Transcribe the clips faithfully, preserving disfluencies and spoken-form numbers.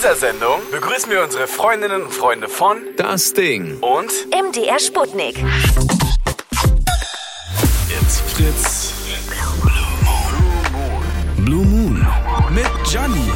dieser Sendung begrüßen wir unsere Freundinnen und Freunde von Das Ding und M D R Sputnik. It's Fritz. Blue Moon mit Gianni.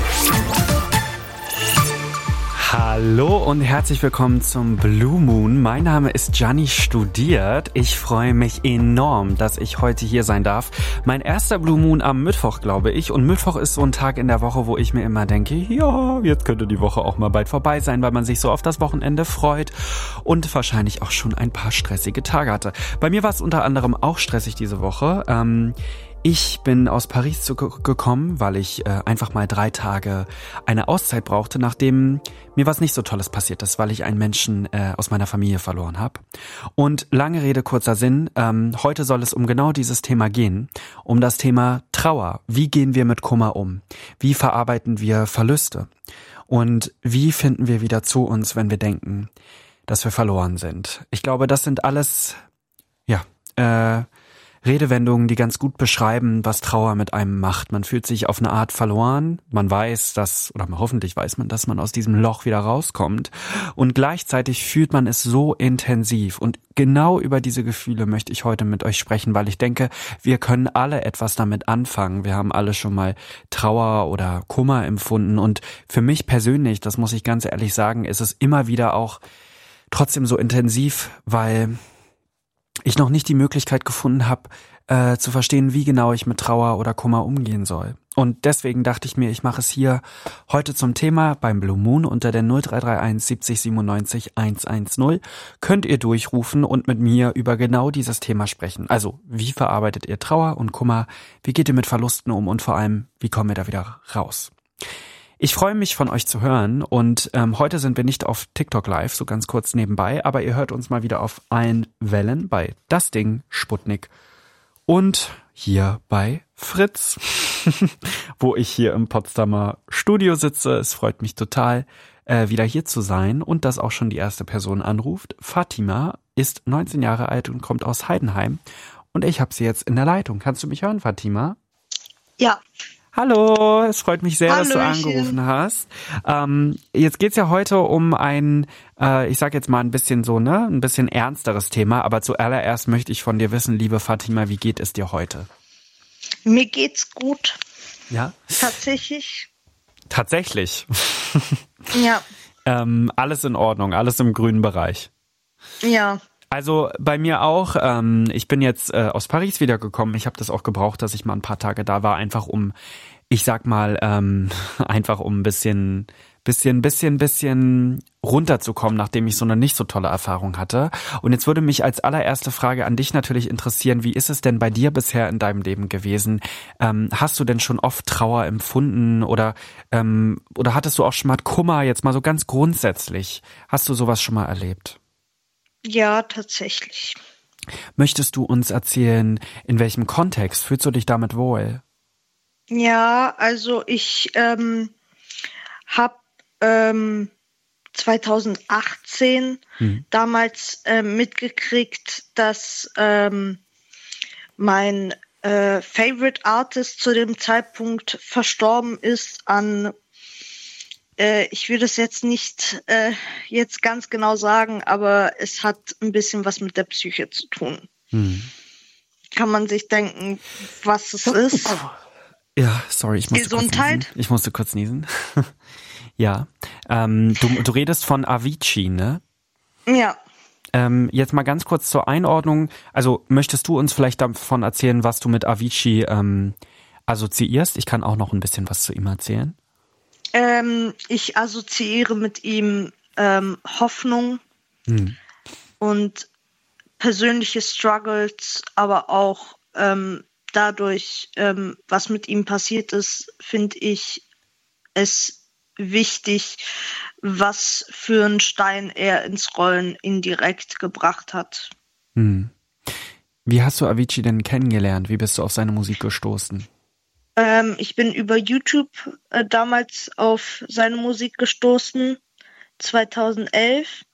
Hallo und herzlich willkommen zum Blue Moon. Mein Name ist Gianni Studiert. Ich freue mich enorm, dass ich heute hier sein darf. Mein erster Blue Moon am Mittwoch, glaube ich. Und Mittwoch ist so ein Tag in der Woche, wo ich mir immer denke, ja, jetzt könnte die Woche auch mal bald vorbei sein, weil man sich so auf das Wochenende freut und wahrscheinlich auch schon ein paar stressige Tage hatte. Bei mir war es unter anderem auch stressig diese Woche. Ähm, Ich bin aus Paris zurückgekommen, weil ich äh, einfach mal drei Tage eine Auszeit brauchte, nachdem mir was nicht so Tolles passiert ist, weil ich einen Menschen äh, aus meiner Familie verloren habe. Und lange Rede, kurzer Sinn, ähm, heute soll es um genau dieses Thema gehen, um das Thema Trauer. Wie gehen wir mit Kummer um? Wie verarbeiten wir Verluste? Und wie finden wir wieder zu uns, wenn wir denken, dass wir verloren sind? Ich glaube, das sind alles, ja, äh, Redewendungen, die ganz gut beschreiben, was Trauer mit einem macht. Man fühlt sich auf eine Art verloren. Man weiß, dass, oder hoffentlich weiß man, dass man aus diesem Loch wieder rauskommt. Und gleichzeitig fühlt man es so intensiv. Und genau über diese Gefühle möchte ich heute mit euch sprechen, weil ich denke, wir können alle etwas damit anfangen. Wir haben alle schon mal Trauer oder Kummer empfunden. Und für mich persönlich, das muss ich ganz ehrlich sagen, ist es immer wieder auch trotzdem so intensiv, weil ich noch nicht die Möglichkeit gefunden habe, äh, zu verstehen, wie genau ich mit Trauer oder Kummer umgehen soll. Und deswegen dachte ich mir, ich mache es hier heute zum Thema beim Blue Moon unter der null drei drei eins siebzig siebenundneunzig hundertzehn. Könnt ihr durchrufen und mit mir über genau dieses Thema sprechen. Also, wie verarbeitet ihr Trauer und Kummer? Wie geht ihr mit Verlusten um? Und vor allem, wie kommen wir da wieder raus? Ich freue mich, von euch zu hören und ähm, heute sind wir nicht auf TikTok live, so ganz kurz nebenbei, aber ihr hört uns mal wieder auf allen Wellen bei Das Ding, Sputnik und hier bei Fritz, wo ich hier im Potsdamer Studio sitze. Es freut mich total, äh, wieder hier zu sein und dass auch schon die erste Person anruft. Fatima ist neunzehn Jahre alt und kommt aus Heidenheim und ich habe sie jetzt in der Leitung. Kannst du mich hören, Fatima? Ja. Hallo, es freut mich sehr, Hallöchen. dass du angerufen hast. Ähm, jetzt geht's ja heute um ein, äh, ich sag jetzt mal ein bisschen so, ne, ein bisschen ernsteres Thema, aber zuallererst möchte ich von dir wissen, liebe Fatima, wie geht es dir heute? Mir geht's gut. Ja? Tatsächlich. Tatsächlich. Ja. ähm, alles in Ordnung, alles im grünen Bereich. Ja. Also bei mir auch, ähm, ich bin jetzt äh, aus Paris wiedergekommen. Ich habe das auch gebraucht, dass ich mal ein paar Tage da war, einfach um, ich sag mal, ähm, einfach um ein bisschen, bisschen, bisschen, bisschen runterzukommen, nachdem ich so eine nicht so tolle Erfahrung hatte. Und jetzt würde mich als allererste Frage an dich natürlich interessieren, wie ist es denn bei dir bisher in deinem Leben gewesen? Ähm, hast du denn schon oft Trauer empfunden oder, ähm, oder hattest du auch schon mal Kummer, jetzt mal so ganz grundsätzlich? Hast du sowas schon mal erlebt? Ja, tatsächlich. Möchtest du uns erzählen, in welchem Kontext fühlst du dich damit wohl? Ja, also ich ähm, habe ähm, zweitausendachtzehn hm. damals äh, mitgekriegt, dass ähm, mein äh, Favorite Artist zu dem Zeitpunkt verstorben ist an Ich will das jetzt nicht äh, jetzt ganz genau sagen, aber es hat ein bisschen was mit der Psyche zu tun. Hm. Kann man sich denken, was es ist? Ja, sorry, ich musste Gesundheit? kurz niesen. Ich musste kurz niesen. Ja, ähm, du, du redest von Avicii, ne? Ja. Ähm, jetzt mal ganz kurz zur Einordnung. Also möchtest du uns vielleicht davon erzählen, was du mit Avicii ähm, assoziierst? Ich kann auch noch ein bisschen was zu ihm erzählen. Ähm, ich assoziiere mit ihm ähm, Hoffnung hm. und persönliche Struggles, aber auch ähm, dadurch, ähm, was mit ihm passiert ist, finde ich es wichtig, was für einen Stein er ins Rollen indirekt gebracht hat. Hm. Wie hast du Avicii denn kennengelernt? Wie bist du auf seine Musik gestoßen? Ähm, ich bin über YouTube äh, damals auf seine Musik gestoßen, zweitausendelf.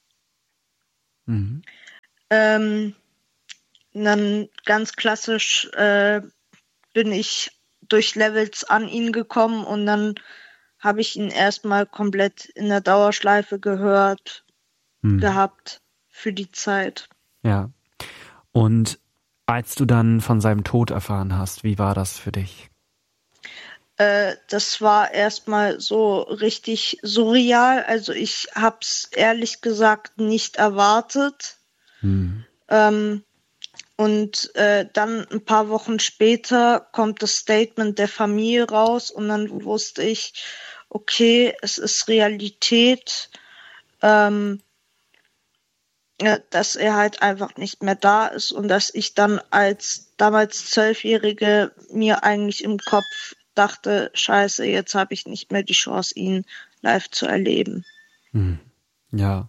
Mhm. Ähm, dann ganz klassisch äh, bin ich durch Levels an ihn gekommen und dann habe ich ihn erstmal komplett in der Dauerschleife gehört hm. gehabt für die Zeit. Ja. Und als du dann von seinem Tod erfahren hast, wie war das für dich? Äh, das war erstmal so richtig surreal. Also ich habe es ehrlich gesagt nicht erwartet. Hm. Ähm, und äh, dann ein paar Wochen später kommt das Statement der Familie raus und dann wusste ich, okay, es ist Realität, ähm, ja, dass er halt einfach nicht mehr da ist und dass ich dann als damals Zwölfjährige mir eigentlich im Kopf dachte, scheiße, jetzt habe ich nicht mehr die Chance, ihn live zu erleben. Hm. Ja.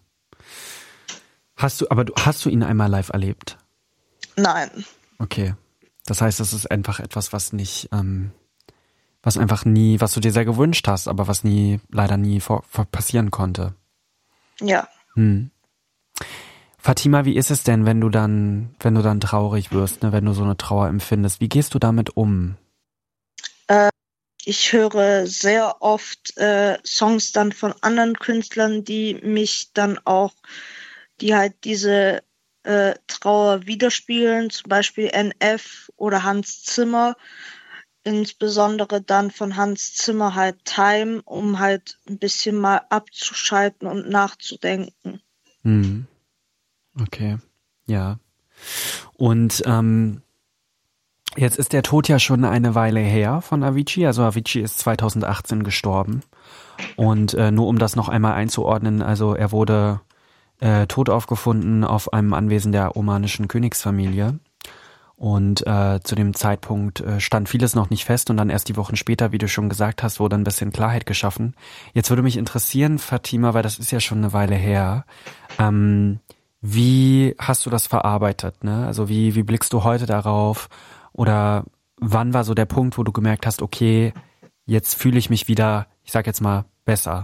Hast du, aber du, hast du ihn einmal live erlebt? Nein. Okay. Das heißt, das ist einfach etwas, was nicht, ähm, was einfach nie, was du dir sehr gewünscht hast, aber was nie, leider nie vor, vor passieren konnte. Ja. Hm. Fatima, wie ist es denn, wenn du dann, wenn du dann traurig wirst, ne, wenn du so eine Trauer empfindest? Wie gehst du damit um? Äh, ich höre sehr oft äh, Songs dann von anderen Künstlern, die mich dann auch, die halt diese äh, Trauer widerspiegeln, zum Beispiel N F oder Hans Zimmer, insbesondere dann von Hans Zimmer halt Time, um halt ein bisschen mal abzuschalten und nachzudenken. Hm. Okay, ja. Und ähm, jetzt ist der Tod ja schon eine Weile her von Avicii. Also Avicii ist zweitausendachtzehn gestorben. Und äh, nur um das noch einmal einzuordnen, also er wurde äh, tot aufgefunden auf einem Anwesen der omanischen Königsfamilie. Und äh, zu dem Zeitpunkt äh, stand vieles noch nicht fest und dann erst die Wochen später, wie du schon gesagt hast, wurde ein bisschen Klarheit geschaffen. Jetzt würde mich interessieren, Fatima, weil das ist ja schon eine Weile her, ähm, wie hast du das verarbeitet, ne? Also wie, wie blickst du heute darauf? Oder wann war so der Punkt, wo du gemerkt hast, okay, jetzt fühle ich mich wieder, ich sag jetzt mal, besser?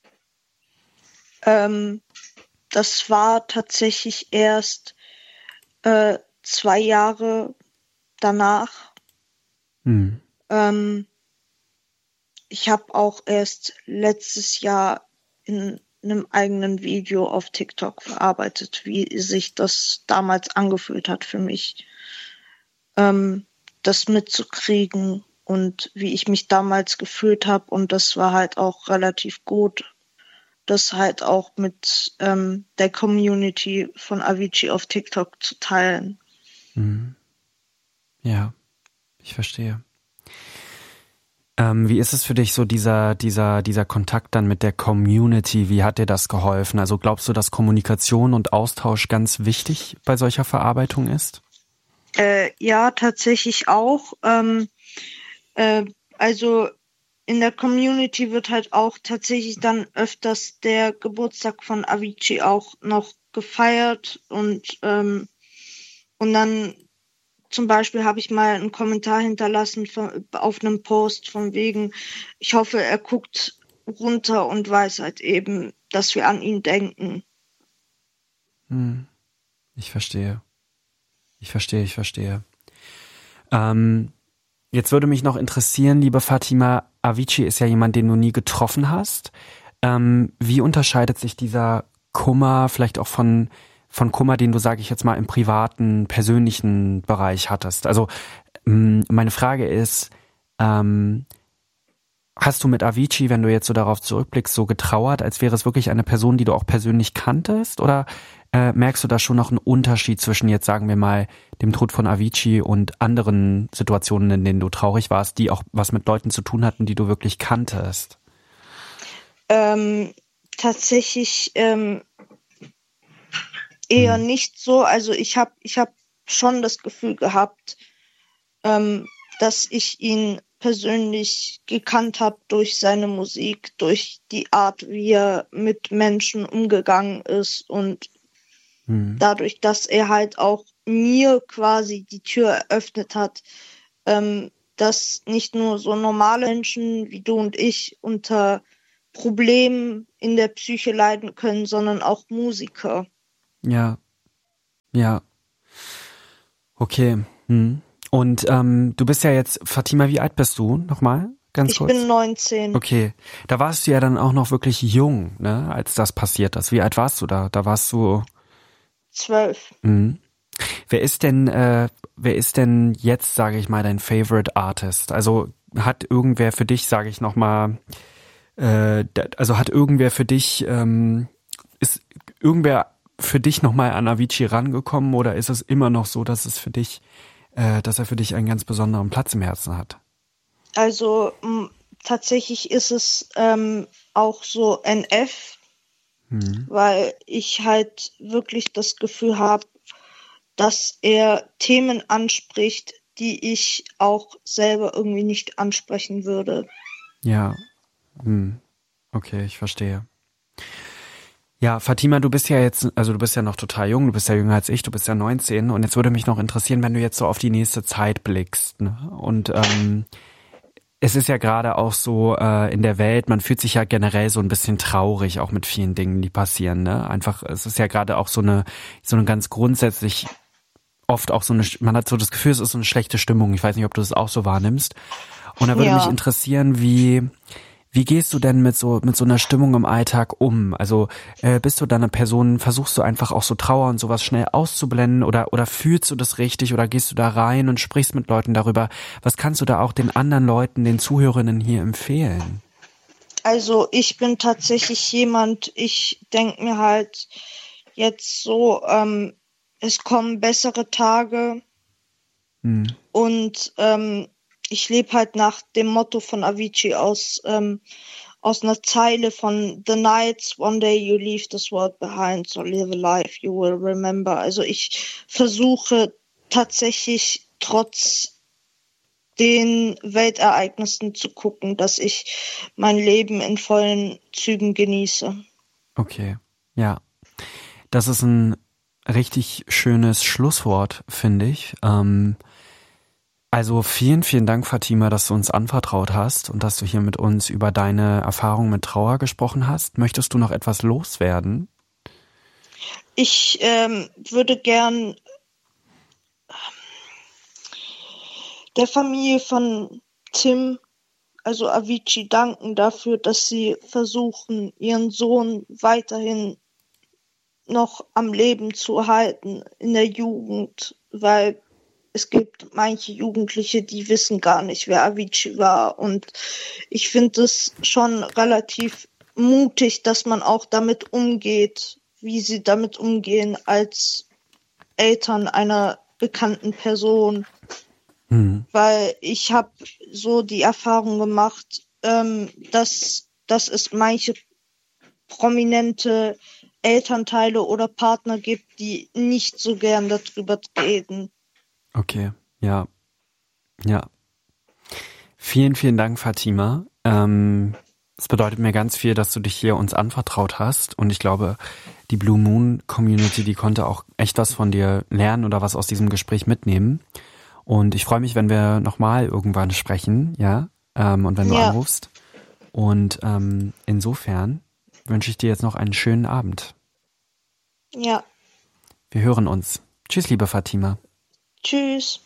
Ähm, das war tatsächlich erst äh, zwei Jahre danach. Hm. Ähm, ich habe auch erst letztes Jahr in einem eigenen Video auf TikTok verarbeitet, wie sich das damals angefühlt hat für mich, ähm, das mitzukriegen und wie ich mich damals gefühlt habe. Und das war halt auch relativ gut, das halt auch mit ähm, der Community von Avicii auf TikTok zu teilen. Mhm. Ja, ich verstehe. Ähm, wie ist es für dich so dieser, dieser, dieser Kontakt dann mit der Community? Wie hat dir das geholfen? Also glaubst du, dass Kommunikation und Austausch ganz wichtig bei solcher Verarbeitung ist? Äh, ja, tatsächlich auch. Ähm, äh, also in der Community wird halt auch tatsächlich dann öfters der Geburtstag von Avicii auch noch gefeiert und ähm, und dann zum Beispiel habe ich mal einen Kommentar hinterlassen von, auf einem Post von wegen, ich hoffe, er guckt runter und weiß halt eben, dass wir an ihn denken. Hm. Ich verstehe. Ich verstehe, ich verstehe. Ähm, jetzt würde mich noch interessieren, liebe Fatima, Avicii ist ja jemand, den du nie getroffen hast. Ähm, wie unterscheidet sich dieser Kummer vielleicht auch von von Kummer, den du, sage ich jetzt mal, im privaten, persönlichen Bereich hattest? Also meine Frage ist, ähm, hast du mit Avicii, wenn du jetzt so darauf zurückblickst, so getrauert, als wäre es wirklich eine Person, die du auch persönlich kanntest? Oder äh, merkst du da schon noch einen Unterschied zwischen jetzt, sagen wir mal, dem Tod von Avicii und anderen Situationen, in denen du traurig warst, die auch was mit Leuten zu tun hatten, die du wirklich kanntest? Ähm, tatsächlich ähm eher nicht so. Also ich habe ich hab schon das Gefühl gehabt, ähm, dass ich ihn persönlich gekannt habe durch seine Musik, durch die Art, wie er mit Menschen umgegangen ist und hm. dadurch, dass er halt auch mir quasi die Tür eröffnet hat, ähm, dass nicht nur so normale Menschen wie du und ich unter Problemen in der Psyche leiden können, sondern auch Musiker. Ja, ja, okay. Hm. Und ähm, du bist ja jetzt, Fatima, wie alt bist du nochmal? ganz ich kurz? Ich bin neunzehn. Okay, da warst du ja dann auch noch wirklich jung, ne, als das passiert ist. Wie alt warst du da? Da warst du... Zwölf. Mhm. Wer ist denn, äh, wer ist denn jetzt, sage ich mal, dein Favorite Artist? Also hat irgendwer für dich, sage ich nochmal, äh, also hat irgendwer für dich, ähm, ist irgendwer für dich nochmal an Avicii rangekommen oder ist es immer noch so, dass es für dich, äh, dass er für dich einen ganz besonderen Platz im Herzen hat? Also m- tatsächlich ist es ähm, auch so N F, hm. weil ich halt wirklich das Gefühl habe, dass er Themen anspricht, die ich auch selber irgendwie nicht ansprechen würde. Ja, hm. Okay, ich verstehe. Ja, Fatima, du bist ja jetzt, also du bist ja noch total jung, du bist ja jünger als ich, du bist ja neunzehn und jetzt würde mich noch interessieren, wenn du jetzt so auf die nächste Zeit blickst, ne? Und ähm, es ist ja gerade auch so äh, in der Welt, man fühlt sich ja generell so ein bisschen traurig, auch mit vielen Dingen, die passieren, ne? Einfach, es ist ja gerade auch so eine, so eine ganz grundsätzlich oft auch so eine, man hat so das Gefühl, es ist so eine schlechte Stimmung. Ich weiß nicht, ob du das auch so wahrnimmst. Und da würde ja. mich interessieren, wie wie gehst du denn mit so mit so einer Stimmung im Alltag um? Also äh, bist du da eine Person, versuchst du einfach auch so Trauer und sowas schnell auszublenden oder oder fühlst du das richtig oder gehst du da rein und sprichst mit Leuten darüber? Was kannst du da auch den anderen Leuten, den Zuhörerinnen hier empfehlen? Also ich bin tatsächlich jemand, ich denke mir halt jetzt so, ähm, es kommen bessere Tage hm. und ähm, ich lebe halt nach dem Motto von Avicii aus, ähm, aus einer Zeile von The nights, one day you leave this world behind, so live a life you will remember. Also ich versuche tatsächlich trotz den Weltereignissen zu gucken, dass ich mein Leben in vollen Zügen genieße. Okay, ja. Das ist ein richtig schönes Schlusswort, finde ich. Ähm, also vielen, vielen Dank, Fatima, dass du uns anvertraut hast und dass du hier mit uns über deine Erfahrung mit Trauer gesprochen hast. Möchtest du noch etwas loswerden? Ich ähm, würde gern der Familie von Tim, also Avicii, danken dafür, dass sie versuchen, ihren Sohn weiterhin noch am Leben zu halten in der Jugend, weil es gibt manche Jugendliche, die wissen gar nicht, wer Avicii war. Und ich finde es schon relativ mutig, dass man auch damit umgeht, wie sie damit umgehen als Eltern einer bekannten Person. Mhm. Weil ich habe so die Erfahrung gemacht, ähm, dass, dass es manche prominente Elternteile oder Partner gibt, die nicht so gern darüber reden. Okay, ja, ja. Vielen, vielen Dank, Fatima. Ähm, es bedeutet mir ganz viel, dass du dich hier uns anvertraut hast und ich glaube, die Blue Moon Community, die konnte auch echt was von dir lernen oder was aus diesem Gespräch mitnehmen. Und ich freue mich, wenn wir nochmal irgendwann sprechen, ja, ähm, und wenn du ja. anrufst. Und ähm, insofern wünsche ich dir jetzt noch einen schönen Abend. Ja. Wir hören uns. Tschüss, liebe Fatima. Tschüss.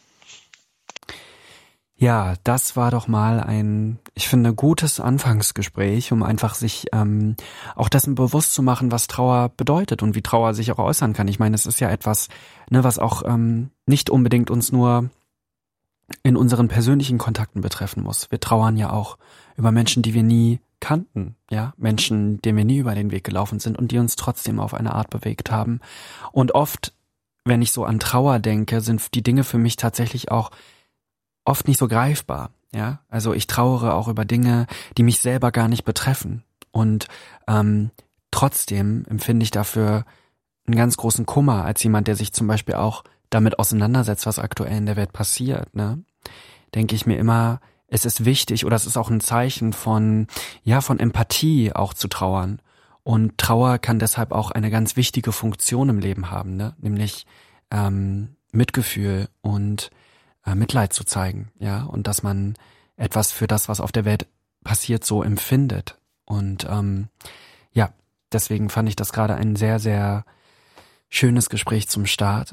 Ja, das war doch mal ein, ich finde, gutes Anfangsgespräch, um einfach sich ähm, auch dessen bewusst zu machen, was Trauer bedeutet und wie Trauer sich auch äußern kann. Ich meine, es ist ja etwas, ne, was auch ähm, nicht unbedingt uns nur in unseren persönlichen Kontakten betreffen muss. Wir trauern ja auch über Menschen, die wir nie kannten, ja, Menschen, denen wir nie über den Weg gelaufen sind und die uns trotzdem auf eine Art bewegt haben. Und oft, wenn ich so an Trauer denke, sind die Dinge für mich tatsächlich auch oft nicht so greifbar, ja. Also ich trauere auch über Dinge, die mich selber gar nicht betreffen. Und ähm, trotzdem empfinde ich dafür einen ganz großen Kummer als jemand, der sich zum Beispiel auch damit auseinandersetzt, was aktuell in der Welt passiert, ne? Denke ich mir immer, es ist wichtig oder es ist auch ein Zeichen von, ja, von Empathie auch zu trauern. Und Trauer kann deshalb auch eine ganz wichtige Funktion im Leben haben, ne? Nämlich ähm, Mitgefühl und äh, Mitleid zu zeigen, ja, und dass man etwas für das, was auf der Welt passiert, so empfindet. Und ähm, ja, deswegen fand ich das gerade ein sehr, sehr schönes Gespräch zum Start